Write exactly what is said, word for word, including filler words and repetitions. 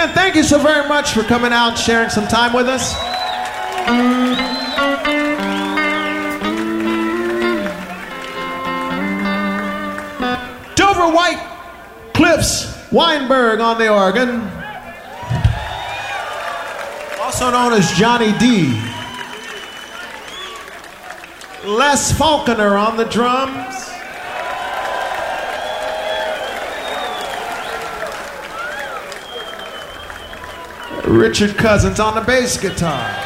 again, thank you so very much for coming out and sharing some time with us. Dover White Cliffs Weinberg on the organ, also known as Johnny D. Les Falconer on the drums. Richard Cousins on the bass guitar.